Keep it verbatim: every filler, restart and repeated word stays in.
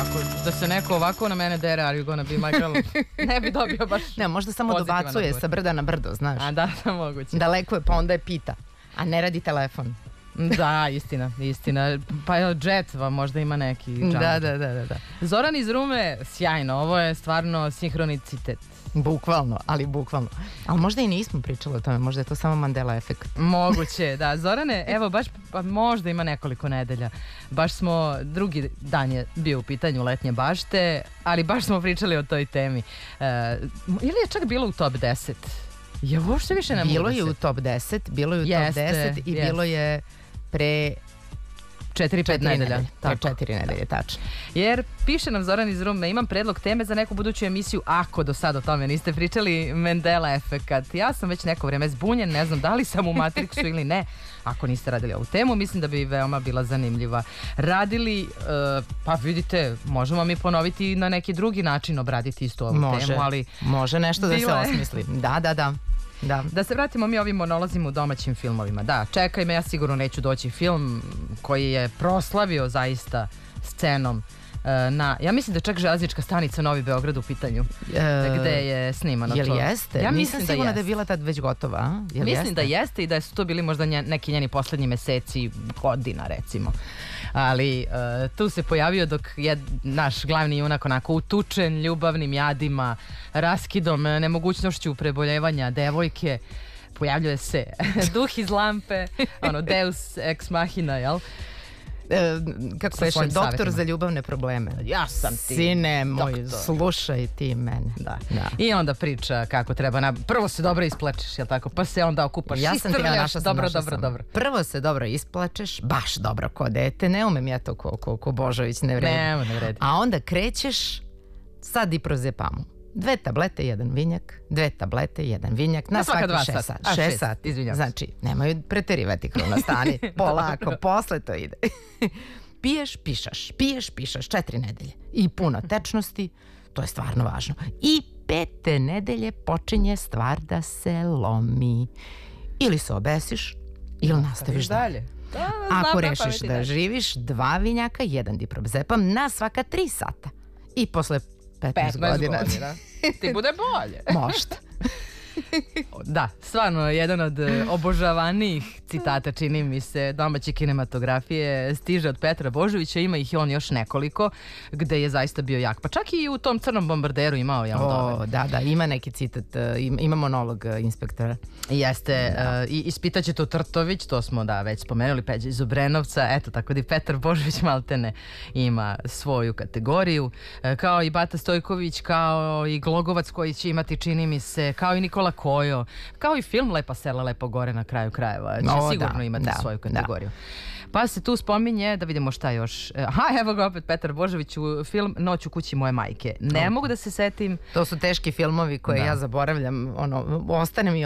ako da se neko ovako na mene dere, are you gonna be my girl, ne bi dobio baš. Ne, možda samo pozitivan dobacuje odgovor. sa brda na brdo, znaš. A da, da, moguće. Daleko je, pa onda je pita, a ne radi telefon. Da, istina, istina. Pa evo, Jet vam možda ima neki džanr. Da, da, da, da, da. Zoran iz Rume, sjajno, ovo je stvarno sinhronicitet. Bukvalno, ali bukvalno. Ali možda i nismo pričali o tome, možda je to samo Mandela efekt. Moguće, da. Zorane, evo baš, pa možda ima nekoliko nedelja. Baš smo, drugi dan je bio u pitanju letnje bašte, ali baš smo pričali o toj temi. E, ili je čak bilo u top deset? Je uopšte više ne mogu Bilo da je se... u top deset, bilo je u Jeste, top deset i jeste. bilo je pre četiri pet četiri nedelja. nedelje. Pre Tako. četiri nedelje, tačno. Jer piše nam Zoran iz Rume, imam predlog teme za neku buduću emisiju, ako do sada o tome niste pričali, Mandela efekat. Ja sam već neko vrijeme zbunjen, ne znam da li sam u Matrixu ili ne. Ako niste radili ovu temu, mislim da bi veoma bila zanimljiva. Radili, uh, pa vidite, možemo mi ponoviti na neki drugi način obraditi istu ovu Može, temu, ali može nešto da se bilo je. osmisli. Da, da, da. Da. da se vratimo mi ovim monolozima u domaćim filmovima. Da, čekaj me, ja sigurno neću doći. Film koji je proslavio zaista scenom e, na, ja mislim da je čak železnička stanica Novi Beograd u pitanju, E, gde je snimano Jel to. jeste? Ja Nisam mislim da sigurna da je jeste. bila tad već gotova. A? Jel Mislim jeste? da jeste i da su to bili možda nje, neki njeni poslednji meseci, godina recimo. Ali e, tu se pojavio dok je naš glavni junak onako utučen ljubavnim jadima, raskidom, e, nemogućnošću preboljevanja devojke. Pojavljuje se duh iz lampe, ono Deus ex machina, jel? E, kako Sa peše, svojim doktor savjetima. za ljubavne probleme. Ja sam ti Sine moj, doktor. slušaj ti mene. Da. Da. I onda priča kako treba na... Prvo se dobro isplačeš, jel tako? Pa se onda okupaš. Ja sam ti istrljaš. našla sam, Dobro, našla dobro, sam. dobro. Prvo se dobro isplačeš, baš dobro ko dete, ne umem ja to ko, ko, ko Božović, ne vredi. Ne, ne vredi. A onda krećeš sa diprozepamu. Dve tablete, jedan vinjak, dve tablete, jedan vinjak, na, Na svaka svaki dva šest sata. sati. A, Šest šest, sati. izvinjavam se. Znači, nemaju preterivati krvna stani. Polako, posle to ide. Piješ, pišaš, piješ, pišaš, četiri nedelje. I puno tečnosti, to je stvarno važno. I pete nedelje počinje stvar da se lomi. Ili se obesiš, ili nastaviš dalje. Da, da, Ako znam, rešiš pameti da dalje. živiš, dva vinjaka, jedan diprozepam na svaka tri sata. I posle petnaest godina. godina. Ti bude bolje. Možda. Da, stvarno jedan od e, obožavanijih citata, čini mi se, domaće kinematografije stiže od Petra Božovića, ima ih i on još nekoliko, gde je zaista bio jak. Pa čak i u tom Crnom bombarderu imao je on dobar. O, da, da, ima neki citat, uh, ima, ima monolog uh, inspektora. Jeste, e, i ispitaće to Trtović, to smo da već spomenuli, Peđa iz Obrenovca, eto tako da i Petar Božović maltene ima svoju kategoriju, e, kao i Bata Stojković, kao i Glogovac koji će imati, čini mi se, kao i Nikola Kojo, kao i film Lepa sela, lepo gore na kraju krajeva, će O, sigurno da, imati da, svoju da. kategoriju. Pa se tu spominje, da vidimo šta još. Aha, evo ga opet Petar Božović u film Noć u kući moje majke. Ne mogu da se setim. To su teški filmovi koje Da. ja zaboravljam, ono, ostane mi